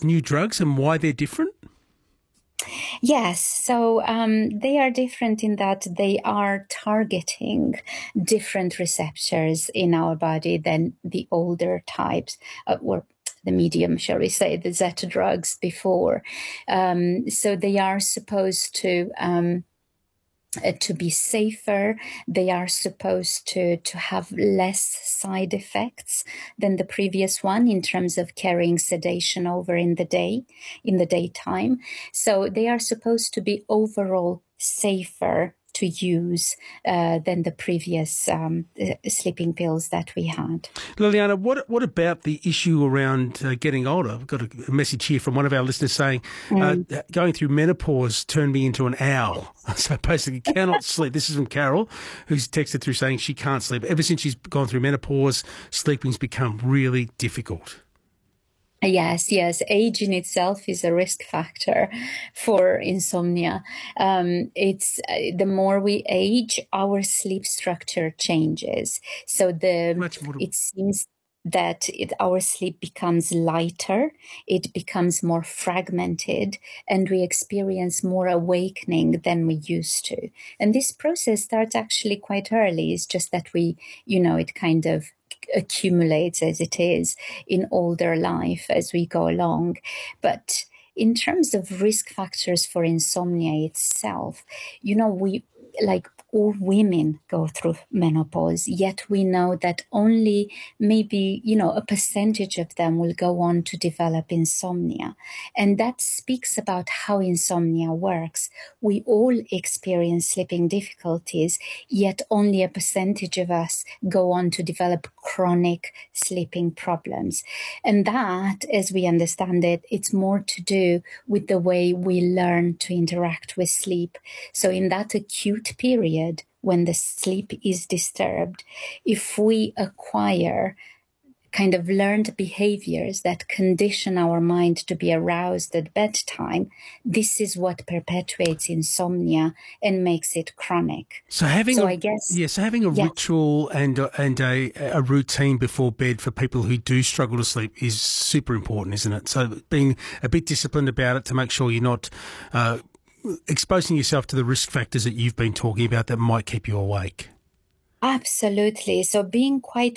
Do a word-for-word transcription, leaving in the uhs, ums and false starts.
these new drugs and why they're different? Yes, so um, they are different in that they are targeting different receptors in our body than the older types, uh, or the medium, shall we say, the Zeta drugs before. Um, so they are supposed to um, uh, to be safer. They are supposed to to have less side effects than the previous one in terms of carrying sedation over in the day, in the daytime. So they are supposed to be overall safer to use uh, than the previous um, uh, sleeping pills that we had. Liliana, what what about the issue around uh, getting older? I've got a, a message here from one of our listeners saying, mm. uh, going through menopause turned me into an owl. So basically cannot sleep. This is from Carol, who's texted through saying she can't sleep. Ever since she's gone through menopause, sleeping's become really difficult. Yes, yes. Age in itself is a risk factor for insomnia. Um, it's uh, the more we age, our sleep structure changes. So the it seems that it, our sleep becomes lighter, it becomes more fragmented, and we experience more awakening than we used to. And this process starts actually quite early. It's just that we, you know, it kind of accumulates as it is in older life as we go along. But in terms of risk factors for insomnia itself, you know, we like all women go through menopause, yet we know that only maybe, you know, a percentage of them will go on to develop insomnia. And that speaks about how insomnia works. We all experience sleeping difficulties, yet only a percentage of us go on to develop chronic sleeping problems. And that, as we understand it, it's more to do with the way we learn to interact with sleep. So in that acute period, when the sleep is disturbed, if we acquire kind of learned behaviors that condition our mind to be aroused at bedtime, this is what perpetuates insomnia and makes it chronic. So having, so a, I guess, yeah, so having a yeah. ritual and a, and a, a routine before bed for people who do struggle to sleep is super important, isn't it? So being a bit disciplined about it to make sure you're not uh, exposing yourself to the risk factors that you've been talking about that might keep you awake. Absolutely. So being quite